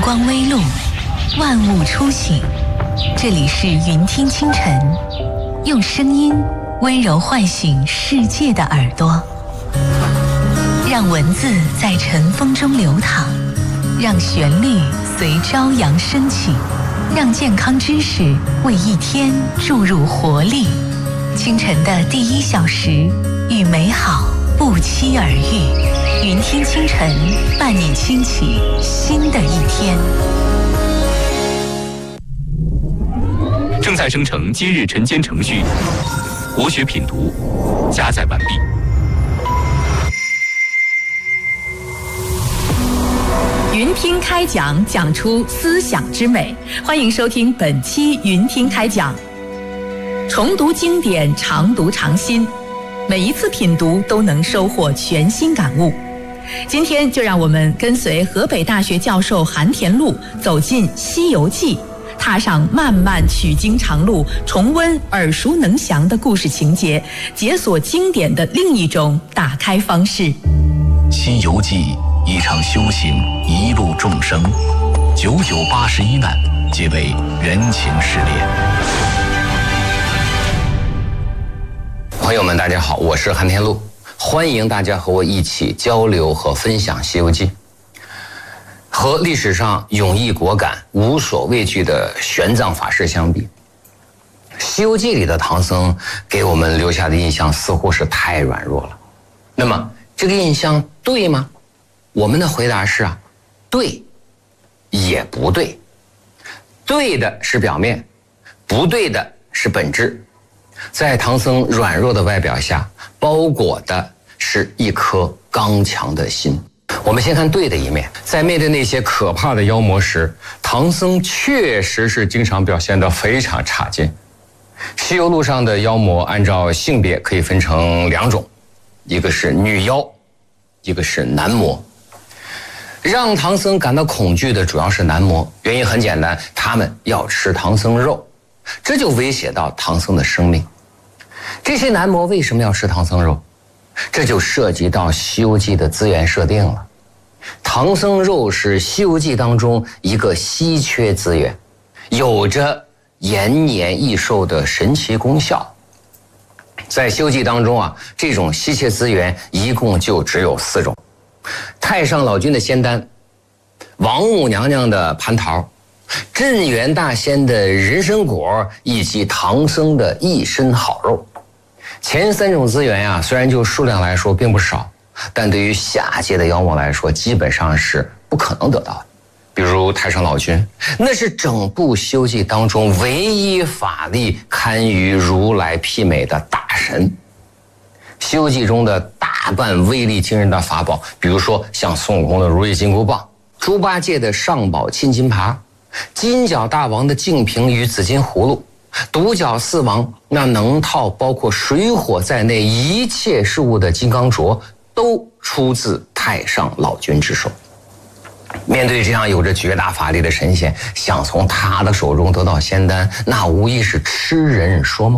光微露，万物初醒。这里是云听清晨，用声音温柔唤醒世界的耳朵，让文字在晨风中流淌，让旋律随朝阳升起，让健康知识为一天注入活力。清晨的第1小时，与美好不期而遇。云听清晨，伴你轻启新的一天。 正在生成今日晨间程序，国学品读加载完毕。 云听开讲，讲出思想之美。欢迎收听本期云听开讲。重读经典，常读常新，每一次品读都能收获全新感悟。今天就让我们跟随河北大学教授韩田禄走进《西游记》，踏上漫漫取经长路，重温耳熟能详的故事情节，解锁经典的另一种打开方式。《 西游记》一场修行，一路众生，9981难，皆为人情试炼。 朋友们，大家好，我是韩田禄，欢迎大家和我一起交流和分享《西游记》。和历史上勇毅果敢、无所畏惧的玄奘法师相比，《西游记》里的唐僧给我们留下的印象似乎是太软弱了。那么，这个印象对吗？我们的回答是对，也不对。对的是表面，不对的是本质。在唐僧软弱的外表下，包裹的是一颗刚强的心。我们先看对的一面，在面对那些可怕的妖魔时，唐僧确实是经常表现得非常差劲。西游路上的妖魔按照性别可以分成2种，一个是女妖，一个是男魔。让唐僧感到恐惧的主要是男魔，原因很简单，他们要吃唐僧肉，这就威胁到唐僧的生命。这些男魔为什么要吃唐僧肉？这就涉及到《西游记》的资源设定了。唐僧肉是《西游记》当中一个稀缺资源，有着延年益寿的神奇功效。在《西游记》当中这种稀缺资源一共就只有4种：太上老君的仙丹，王母娘娘的蟠桃，镇元大仙的人参果，以及唐僧的一身好肉。前3种资源虽然就数量来说并不少，但对于下界的妖魔来说基本上是不可能得到的。比如太上老君，那是整部《西游记》当中唯一法力堪与如来媲美的大神。《西游记》中的大半威力惊人的法宝，比如说像孙悟空的如意金箍棒，猪八戒的上宝沁金耙，金角大王的净瓶与紫金葫芦，独角4王那能套包括水火在内一切事物的金刚镯，都出自太上老君之手。面对这样有着绝大法力的神仙，想从他的手中得到仙丹，那无疑是痴人说梦。